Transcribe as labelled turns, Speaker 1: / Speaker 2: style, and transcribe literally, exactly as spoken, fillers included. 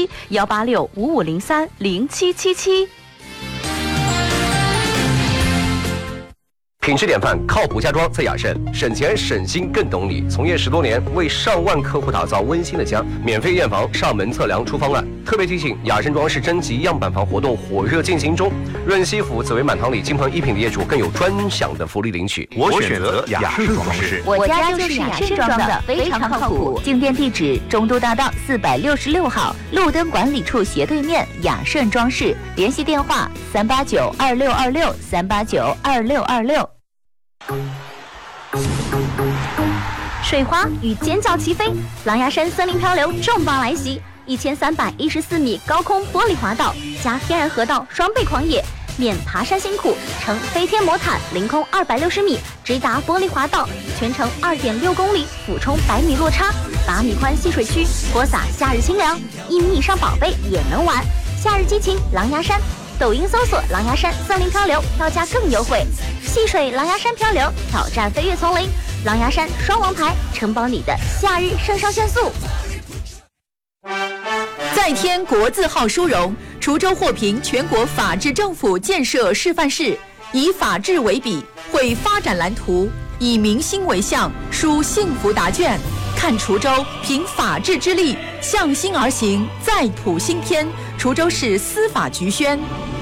Speaker 1: 七幺八六五五零三零七七七。
Speaker 2: 品质典范，靠谱家装在雅盛，省钱省心更懂你。从业十多年，为上万客户打造温馨的家，免费验房、上门测量、出方案。特别提醒，雅盛装饰征集样板房活动火热进行中，润西府、紫薇满堂里金鹏一品的业主更有专享的福利领取。
Speaker 3: 我选择雅盛装饰，
Speaker 4: 我家就是雅盛装的，非常靠谱。进店地址：中都大道四百六十六号，路灯管理处斜对面，雅盛装饰。联系电话：三八九二六二六三八九二六二六。
Speaker 5: 水花与尖叫齐飞，狼牙山森林漂流重磅来袭，一千三百一十四米高空玻璃滑道加天然河道双倍狂野，免爬山辛苦，乘飞天魔毯凌空二百六十米直达玻璃滑道，全程二点六公里，俯冲百米落差，八米宽戏水区，泼洒夏日清凉，一米以上宝贝也能玩，夏日激情狼牙山。抖音搜索狼牙山森林漂流，票价更优惠。戏水狼牙山漂流，挑战飞跃丛林，狼牙山双王牌，承包你的夏日肾上腺素。
Speaker 6: 再添国字号殊荣，滁州获评全国法治政府建设示范市，以法治为笔，绘发展蓝图，以民心为向，书幸福答卷。看滁州凭法治之力向心而行，再谱新篇。滁州市司法局宣。